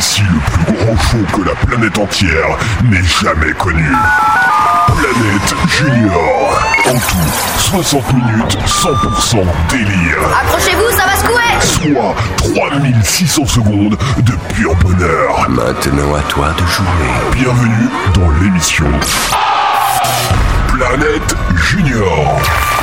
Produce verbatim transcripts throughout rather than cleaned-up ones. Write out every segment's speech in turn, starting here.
Voici le plus grand show que la planète entière n'ait jamais connu. Planète Junior. En tout, soixante minutes, cent pour cent délire. Accrochez-vous, ça va secouer. Soit trois mille six cents secondes de pur bonheur. Maintenant à toi de jouer. Bienvenue dans l'émission Planète Junior.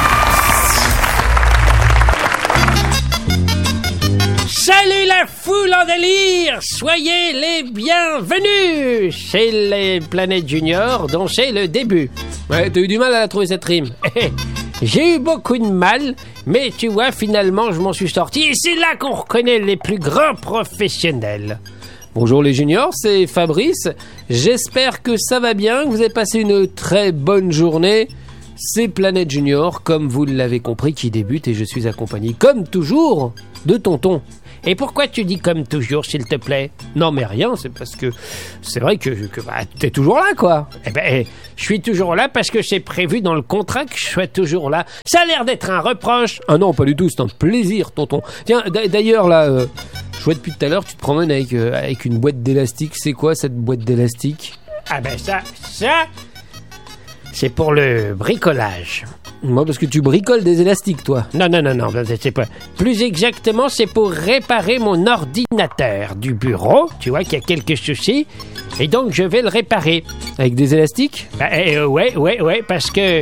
Salut la foule en délire! Soyez les bienvenus chez les Planètes Junior, dont c'est le début. Ouais, t'as eu du mal à la trouver cette rime. J'ai eu beaucoup de mal, mais tu vois, finalement, je m'en suis sorti, et c'est là qu'on reconnaît les plus grands professionnels. Bonjour les juniors, c'est Fabrice. J'espère que ça va bien, que vous avez passé une très bonne journée. C'est Planète Junior, comme vous l'avez compris, qui débute, et je suis accompagné, comme toujours, de Tonton. Et pourquoi tu dis comme toujours, s'il te plaît? Non, mais rien, c'est parce que c'est vrai que, que bah, t'es toujours là, quoi. Eh ben, eh, je suis toujours là parce que c'est prévu dans le contrat que je sois toujours là. Ça a l'air d'être un reproche. Ah non, pas du tout, c'est un plaisir, Tonton. Tiens, d'ailleurs, là, euh, je vois depuis tout à l'heure, tu te promènes avec, euh, avec une boîte d'élastique. C'est quoi, cette boîte d'élastique? Ah ben ça, ça... c'est pour le bricolage. Moi, parce que tu bricoles des élastiques, toi. Non, non, non, non, c'est pas... Plus exactement, c'est pour réparer mon ordinateur du bureau. Tu vois qu'il y a quelques soucis. Et donc, je vais le réparer. Avec des élastiques? Bah, euh, ouais, ouais, ouais, parce que...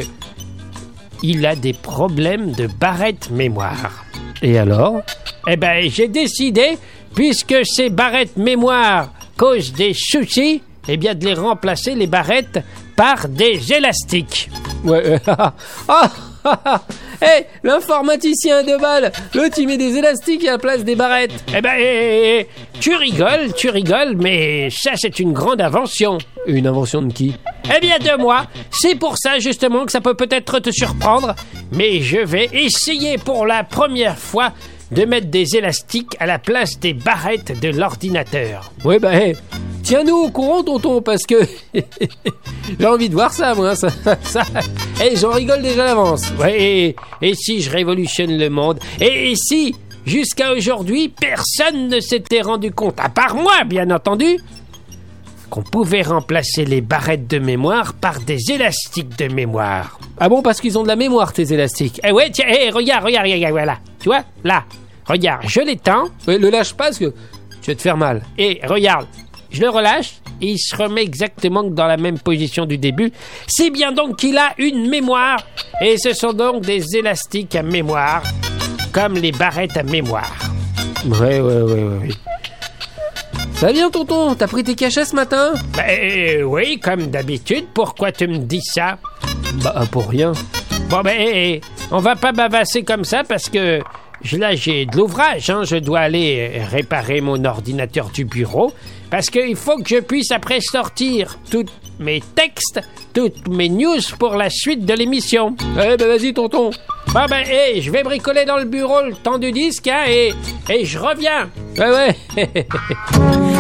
il a des problèmes de barrette mémoire. Et alors? Eh ben, j'ai décidé, puisque ces barrettes mémoire causent des soucis, eh bien, de les remplacer, les barrettes, par des élastiques. Ouais, ah, ah, ah, hey, l'informaticien de balle, l'autre il met des élastiques à la place des barrettes. Eh ben, eh, eh, tu rigoles, tu rigoles, mais ça c'est une grande invention. Une invention de qui? Eh bien de moi. C'est pour ça justement que ça peut peut-être te surprendre, mais je vais essayer pour la première fois de mettre des élastiques à la place des barrettes de l'ordinateur. Ouais, bah, hey, tiens-nous au courant, Tonton, parce que j'ai envie de voir ça, moi. Ça, ça. Hey, j'en rigole déjà à l'avance. Ouais, et, et si je révolutionne le monde? Et, et si, jusqu'à aujourd'hui, personne ne s'était rendu compte, à part moi, bien entendu, qu'on pouvait remplacer les barrettes de mémoire par des élastiques de mémoire. Ah bon, parce qu'ils ont de la mémoire, tes élastiques? Eh ouais, tiens, hey, regarde, regarde, regarde, voilà. Tu vois, là, regarde, je l'étends. Ouais, le lâche pas, parce que tu vas te faire mal. Et regarde, je le relâche, et il se remet exactement dans la même position du début. C'est bien donc qu'il a une mémoire, et ce sont donc des élastiques à mémoire, comme les barrettes à mémoire. Ouais, ouais, ouais, ouais, ouais. Ça va bien, Tonton? T'as pris tes cachets ce matin? Bah, euh, oui, comme d'habitude. Pourquoi tu me dis ça? Bah, pour rien. Bon, ben, bah, on va pas bavasser comme ça parce que là, j'ai de l'ouvrage. Hein. Je dois aller réparer mon ordinateur du bureau parce qu'il faut que je puisse après sortir tous mes textes, toutes mes news pour la suite de l'émission. Eh ben, vas-y, Tonton. Bon, ben, hey, je vais bricoler dans le bureau le temps du disque, hein, et, et je reviens. Ouais, ouais.